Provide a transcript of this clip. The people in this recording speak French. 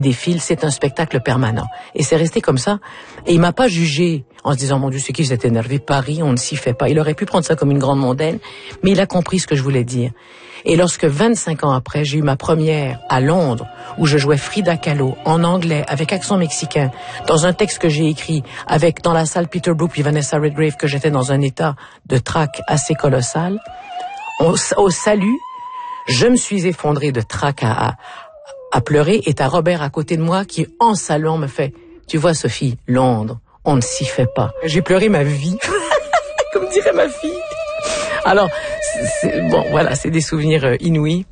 défile, c'est un spectacle permanent. Et c'est resté comme ça. Et il m'a pas jugé en se disant, mon Dieu, c'est qui s'est énervé? Paris, on ne s'y fait pas. Il aurait pu prendre ça comme une grande mondaine, mais il a compris ce que je voulais dire. Et lorsque 25 ans après, j'ai eu ma première à Londres, où je jouais Frida Kahlo en anglais, avec accent mexicain, dans un texte que j'ai écrit, avec dans la salle Peter Brook puis Vanessa Redgrave, que j'étais dans un état de trac assez colossal, au salut, je me suis effondrée de trac à pleurer, et t'as Robert à côté de moi qui, en saluant, me fait « Tu vois, Sophie, Londres, on ne s'y fait pas. » J'ai pleuré ma vie, comme dirait ma fille. Alors, bon, voilà, c'est des souvenirs inouïs.